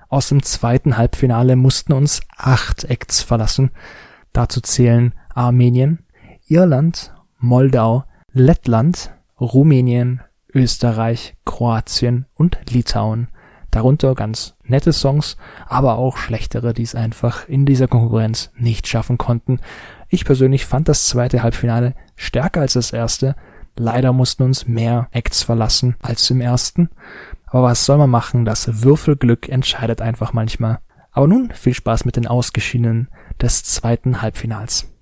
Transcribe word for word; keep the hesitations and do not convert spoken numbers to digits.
Aus dem zweiten Halbfinale mussten uns acht Acts verlassen. Dazu zählen Armenien, Irland, Moldau, Lettland, Rumänien, Österreich, Kroatien und Litauen. Darunter ganz nette Songs, aber auch schlechtere, die es einfach in dieser Konkurrenz nicht schaffen konnten. Ich persönlich fand das zweite Halbfinale stärker als das erste. Leider mussten uns mehr Acts verlassen als im ersten. Aber was soll man machen? Das Würfelglück entscheidet einfach manchmal. Aber nun viel Spaß mit den Ausgeschiedenen des zweiten Halbfinals.